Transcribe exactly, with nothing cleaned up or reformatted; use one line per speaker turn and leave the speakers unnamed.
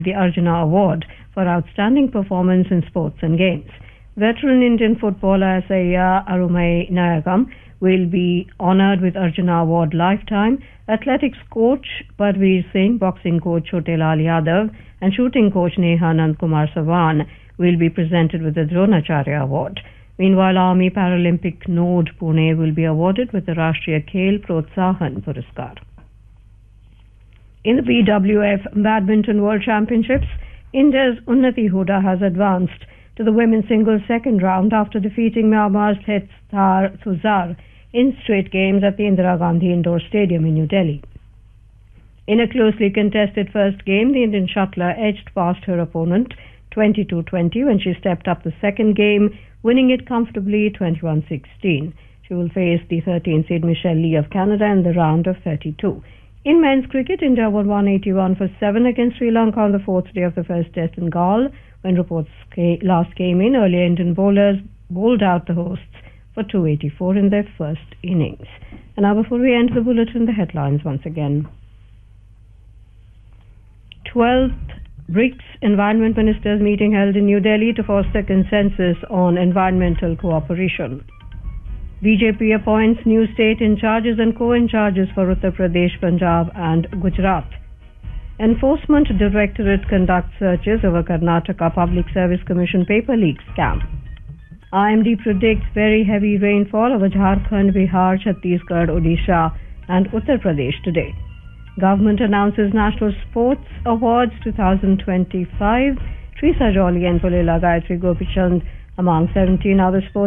the Arjuna Award for Outstanding Performance in Sports and Games. Veteran Indian footballer Sayya Arumai Nayagam will be honoured with Arjuna Award Lifetime. Athletics coach Parveer Singh, boxing coach Chote Lal Yadav and shooting coach Neha Nand Kumar Sawan will be presented with the Dronacharya Award. Meanwhile, Army Paralympic Node Pune will be awarded with the Rashtriya Khel Protsahan Puraskar. In the B W F Badminton World Championships, India's Unnati Huda has advanced to the women's singles second round after defeating Myanmar's Thetsar Thuzar in straight games at the Indira Gandhi Indoor Stadium in New Delhi. In a closely contested first game, the Indian shuttler edged past her opponent twenty-two twenty when she stepped up the second game, winning it comfortably twenty-one sixteen. She will face the thirteenth seed Michelle Lee of Canada in the round of thirty-two. In men's cricket, India won one eighty-one for seven against Sri Lanka on the fourth day of the first test in Galle. When reports last came in, earlier Indian bowlers bowled out the hosts for two eighty-four in their first innings. And now before we end the bulletin, the headlines once again. twelfth BRICS Environment Ministers meeting held in New Delhi to foster consensus on environmental cooperation. B J P appoints new state in charges and co-in charges for Uttar Pradesh, Punjab and Gujarat. Enforcement Directorate conducts searches over Karnataka Public Service Commission paper leak scam. I M D predicts very heavy rainfall over Jharkhand, Bihar, Chhattisgarh, Odisha and Uttar Pradesh today. Government announces National Sports Awards twenty twenty-five. Teresa Jolly and Pullela Gayatri Gopichand among seventeen other sports